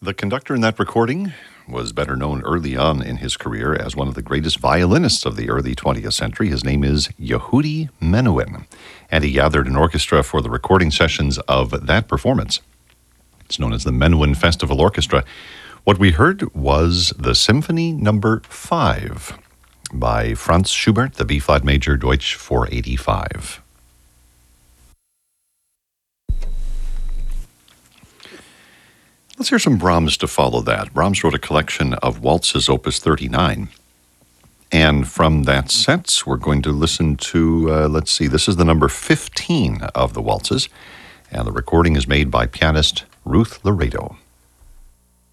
The conductor in that recording was better known early on in his career as one of the greatest violinists of the early 20th century. His name is Yehudi Menuhin, and he gathered an orchestra for the recording sessions of that performance. It's known as the Menuhin Festival Orchestra. What we heard was the Symphony Number 5 by Franz Schubert, the B-flat major Deutsch 485. Let's hear some Brahms to follow that. Brahms wrote a collection of waltzes, Opus 39. And from that set, we're going to listen to, this is the number 15 of the waltzes. And the recording is made by pianist Ruth Laredo.